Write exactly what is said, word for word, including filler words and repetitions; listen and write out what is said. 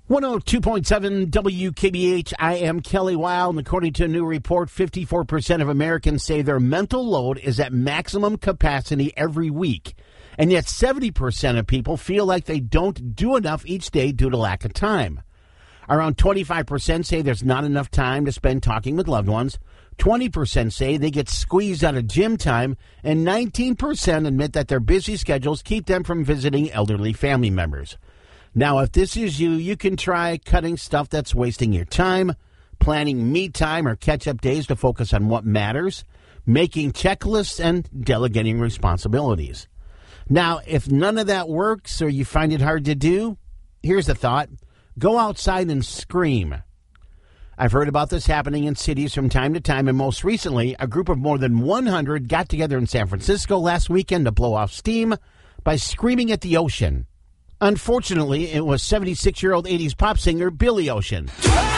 one oh two point seven W K B H, I am Kelly Wild, and according to a new report, fifty-four percent of Americans say their mental load is at maximum capacity every week. And yet seventy percent of people feel like they don't do enough each day due to lack of time. Around twenty-five percent say there's not enough time to spend talking with loved ones. twenty percent say they get squeezed out of gym time. And nineteen percent admit that their busy schedules keep them from visiting elderly family members. Now, if this is you, you can try cutting stuff that's wasting your time, planning me time or catch-up days to focus on what matters, making checklists, and delegating responsibilities. Now, if none of that works or you find it hard to do, here's a thought. Go outside and scream. I've heard about this happening in cities from time to time, and most recently, a group of more than one hundred got together in San Francisco last weekend to blow off steam by screaming at the ocean. Unfortunately, it was seventy-six-year-old eighties pop singer Billy Ocean.